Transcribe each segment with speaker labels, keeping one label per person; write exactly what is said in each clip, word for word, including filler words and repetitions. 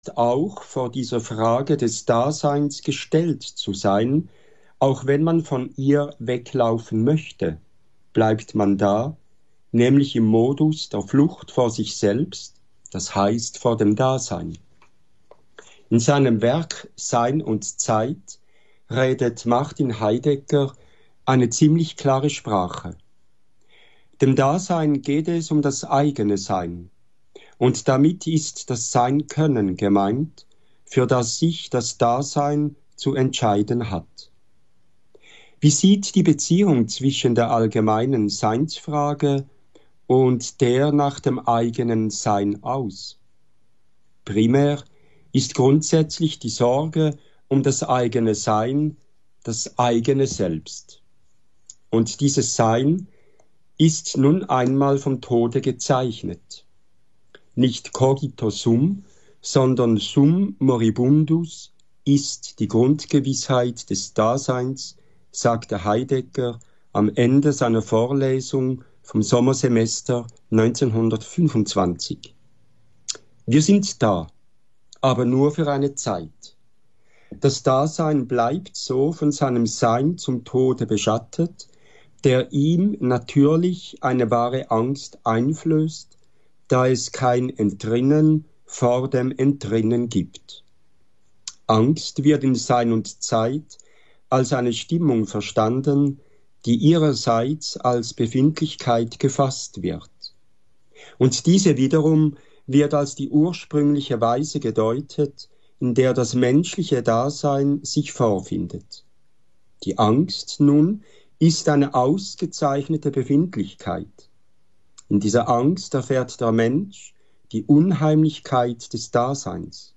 Speaker 1: auch vor dieser Frage des Daseins gestellt zu sein, auch wenn man von ihr weglaufen möchte, bleibt man da, nämlich im Modus der Flucht vor sich selbst, das heißt vor dem Dasein. In seinem Werk Sein und Zeit redet Martin Heidegger eine ziemlich klare Sprache. Dem Dasein geht es um das eigene Sein. Und damit ist das Sein-Können gemeint, für das sich das Dasein zu entscheiden hat. Wie sieht die Beziehung zwischen der allgemeinen Seinsfrage und der nach dem eigenen Sein aus? Primär ist grundsätzlich die Sorge um das eigene Sein, das eigene Selbst. Und dieses Sein ist nun einmal vom Tode gezeichnet. Nicht cogito sum, sondern sum moribundus ist die Grundgewissheit des Daseins, sagte Heidegger am Ende seiner Vorlesung vom Sommersemester neunzehnhundertfünfundzwanzig. Wir sind da, aber nur für eine Zeit. Das Dasein bleibt so von seinem Sein zum Tode beschattet, der ihm natürlich eine wahre Angst einflößt, da es kein Entrinnen vor dem Entrinnen gibt. Angst wird in Sein und Zeit als eine Stimmung verstanden, die ihrerseits als Befindlichkeit gefasst wird. Und diese wiederum wird als die ursprüngliche Weise gedeutet, in der das menschliche Dasein sich vorfindet. Die Angst nun ist eine ausgezeichnete Befindlichkeit. In dieser Angst erfährt der Mensch die Unheimlichkeit des Daseins.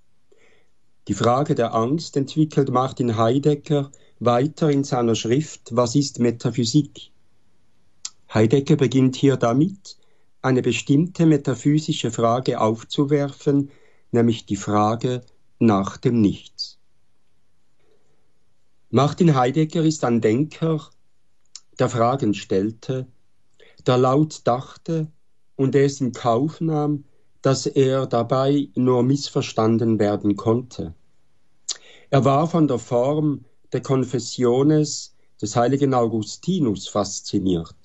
Speaker 1: Die Frage der Angst entwickelt Martin Heidegger weiter in seiner Schrift Was ist Metaphysik? Heidegger beginnt hier damit, eine bestimmte metaphysische Frage aufzuwerfen, nämlich die Frage nach dem Nichts. Martin Heidegger ist ein Denker, der Fragen stellte, der laut dachte und es in Kauf nahm, dass er dabei nur missverstanden werden konnte. Er war von der Form der Confessiones des heiligen Augustinus fasziniert.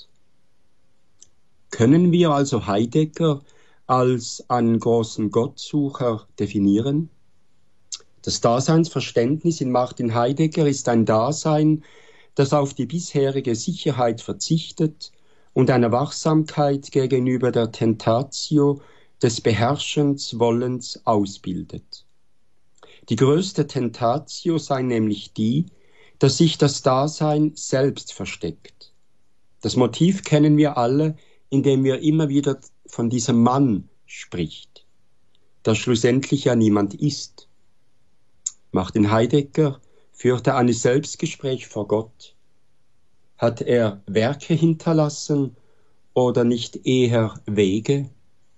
Speaker 1: Können wir also Heidegger als einen großen Gottsucher definieren? Das Daseinsverständnis in Martin Heidegger ist ein Dasein, das auf die bisherige Sicherheit verzichtet und eine Wachsamkeit gegenüber der Tentatio des Beherrschenswollens ausbildet. Die größte Tentatio sei nämlich die, dass sich das Dasein selbst versteckt. Das Motiv kennen wir alle, indem wir immer wieder von diesem Mann spricht, der schlussendlich ja niemand ist. Martin Heidegger führte ein Selbstgespräch vor Gott. Hat er Werke hinterlassen oder nicht eher Wege?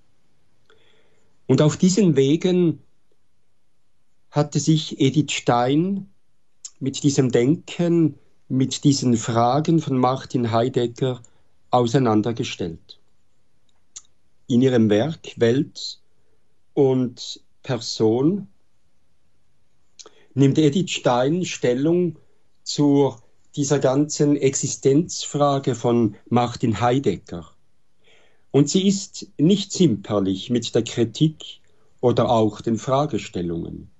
Speaker 1: Und auf diesen Wegen hatte sich Edith Stein mit diesem Denken, mit diesen Fragen von Martin Heidegger auseinandergestellt. In ihrem Werk Welt und Person nimmt Edith Stein Stellung zu dieser ganzen Existenzfrage von Martin Heidegger. Und sie ist nicht zimperlich mit der Kritik oder auch den Fragestellungen.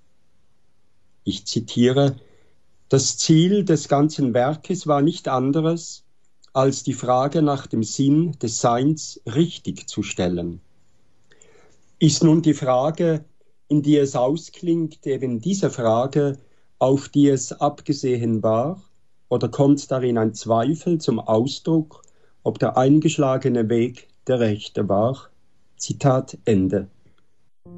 Speaker 1: Ich zitiere, das Ziel des ganzen Werkes war nicht anderes, als die Frage nach dem Sinn des Seins richtig zu stellen. Ist nun die Frage, in die es ausklingt, eben diese Frage, auf die es abgesehen war, oder kommt darin ein Zweifel zum Ausdruck, ob der eingeschlagene Weg der rechte war? Zitat Ende.